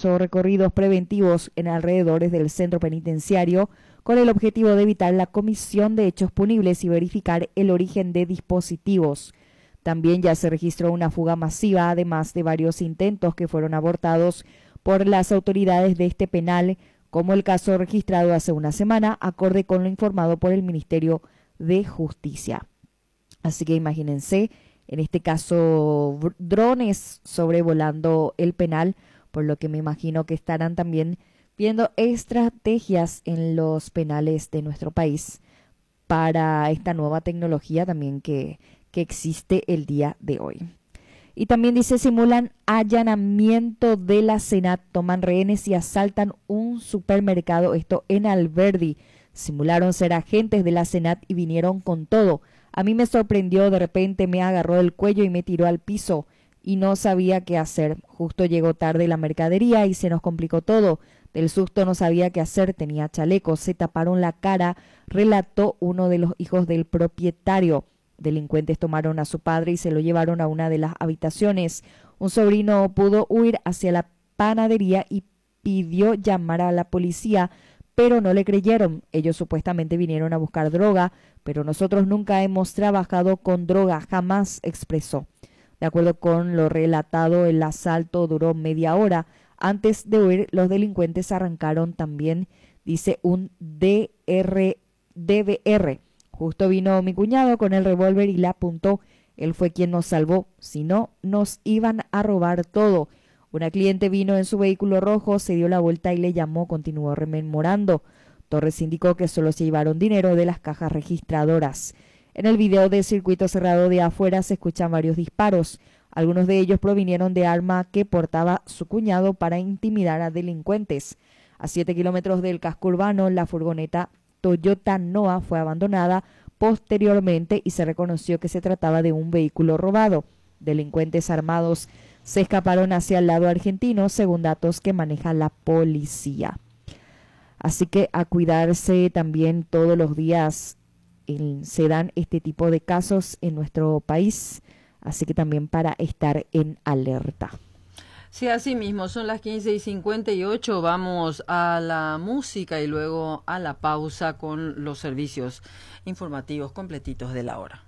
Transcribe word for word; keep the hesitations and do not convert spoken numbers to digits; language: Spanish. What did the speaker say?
realizó recorridos preventivos en alrededores del centro penitenciario con el objetivo de evitar la comisión de hechos punibles y verificar el origen de dispositivos. También ya se registró una fuga masiva, además de varios intentos que fueron abortados por las autoridades de este penal, como el caso registrado hace una semana, acorde con lo informado por el Ministerio de Justicia. Así que imagínense, en este caso, drones sobrevolando el penal, por lo que me imagino que estarán también viendo estrategias en los penales de nuestro país para esta nueva tecnología también que, que existe el día de hoy. Y también dice, simulan allanamiento de la Senat, toman rehenes y asaltan un supermercado, esto en Alberdi. Simularon ser agentes de la Senat y vinieron con todo. A mí me sorprendió, de repente me agarró el cuello y me tiró al piso y no sabía qué hacer. Justo llegó tarde la mercadería y se nos complicó todo. Del susto no sabía qué hacer, tenía chalecos, se taparon la cara, relató uno de los hijos del propietario. Delincuentes tomaron a su padre y se lo llevaron a una de las habitaciones. Un sobrino pudo huir hacia la panadería y pidió llamar a la policía, pero no le creyeron. Ellos supuestamente vinieron a buscar droga, pero nosotros nunca hemos trabajado con droga, jamás, expresó. De acuerdo con lo relatado, el asalto duró media hora. Antes de huir, los delincuentes arrancaron también, dice, un D R D V R. Justo vino mi cuñado con el revólver y le apuntó. Él fue quien nos salvó. Si no, nos iban a robar todo. Una cliente vino en su vehículo rojo, se dio la vuelta y le llamó, continuó rememorando. Torres indicó que solo se llevaron dinero de las cajas registradoras. En el video de circuito cerrado de afuera se escuchan varios disparos. Algunos de ellos provinieron de arma que portaba su cuñado para intimidar a delincuentes. A siete kilómetros del casco urbano, la furgoneta Toyota Noah fue abandonada posteriormente y se reconoció que se trataba de un vehículo robado. Delincuentes armados se escaparon hacia el lado argentino, según datos que maneja la policía. Así que a cuidarse también todos los días. El, se dan este tipo de casos en nuestro país, así que también para estar en alerta. Sí, así mismo, son las quince y cincuenta y ocho, vamos a la música y luego a la pausa con los servicios informativos completitos de la hora.